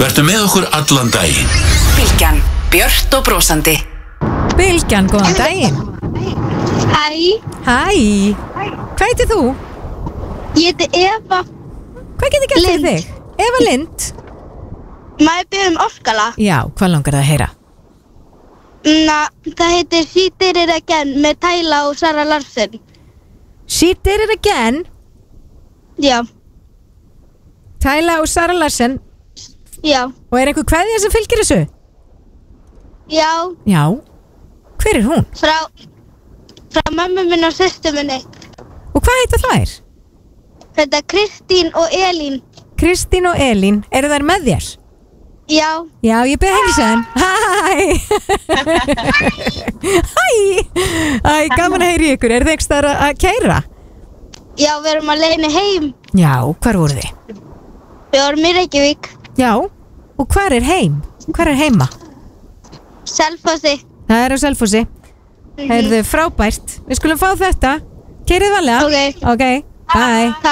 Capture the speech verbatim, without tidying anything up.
Vertu með okkur allan daginn. Bylgjan, björt og brosandi. Bylgjan, góðan daginn. Hæ. Hæ. Hvað heitir þú? Ég heiti Eva. Hvað getur gert fyrir þig? Eva Lind. Maður byrjum orkala. Já, hvað langar það að heyra? Na, það heitir She Did It Again með Tyla og Sara Larsson. She Did It Again? Já. Tyla og Sara Larsson? Já. Og er einhver kveðja sem fylgir þessu? Já. Já. Hver er hún? Frá, frá mömmu minn og systur minni. Og hvað heita þær? Þetta er Kristín og Elín. Kristín og Elín, eru þær með þér? Já. Já, ég byrði að heilsa þeim. Hæ. Hæ. Æ, gaman að heyri ykkur. Er þið ekki staðar að keyra? Já, við erum að leiðinu heim. Já, hvar voru þið? Við vorum í Reykjavík. Já, og hvar er heim? Hvar er heima? Selfossi. Það er á Selfossi. Mhm. Heyrðu, frábært. Við skulum fá þetta. Keyrið varlega. Ok. Ok, bye.